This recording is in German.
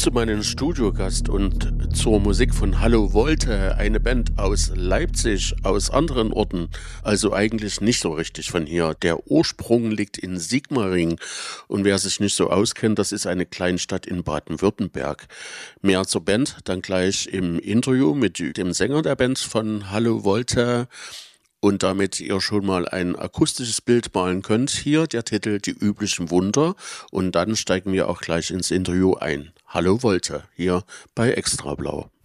zu meinem Studiogast und zur Musik von Hallo Volte, eine Band aus Leipzig, aus anderen Orten, also eigentlich nicht so richtig von hier. Der Ursprung liegt in Sigmaringen und wer sich nicht so auskennt, das ist eine Kleinstadt in Baden-Württemberg. Mehr zur Band dann gleich im Interview mit dem Sänger der Band von Hallo Volte. Und damit ihr schon mal ein akustisches Bild malen könnt, hier der Titel Die üblichen Wunder. Und dann steigen wir auch gleich ins Interview ein. Hallo Volte, hier bei Extra Blau.